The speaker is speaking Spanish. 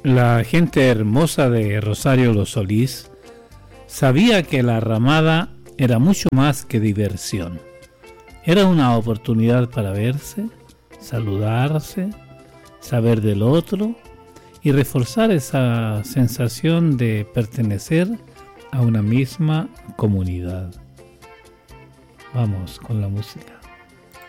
La gente hermosa de Rosario Los Solís sabía que la ramada era mucho más que diversión. Era una oportunidad para verse, saludarse, saber del otro y reforzar esa sensación de pertenecer a una misma comunidad. Vamos con la música.